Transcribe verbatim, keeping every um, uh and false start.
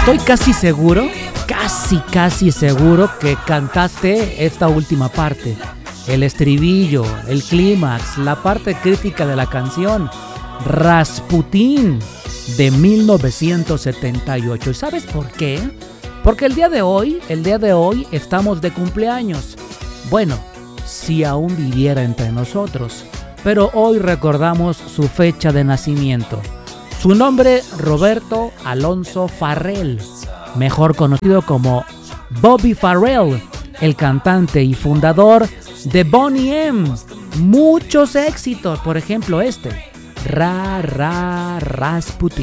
Estoy casi seguro, casi, casi seguro que cantaste esta última parte. El estribillo, el clímax, la parte crítica de la canción. Rasputín, de mil novecientos setenta y ocho. ¿Y sabes por qué? Porque el día de hoy, el día de hoy estamos de cumpleaños. Bueno, si aún viviera entre nosotros. Pero hoy recordamos su fecha de nacimiento. Su nombre, Roberto Alonso Farrell, mejor conocido como Bobby Farrell, el cantante y fundador de Boney M. Muchos éxitos, por ejemplo este, Ra Ra Rasputin.